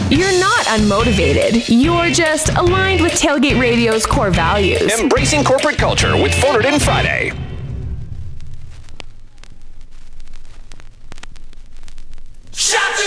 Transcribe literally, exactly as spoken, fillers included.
You're not unmotivated. You're just aligned with Tailgate Radio's core values. Embracing corporate culture with Forward in Friday.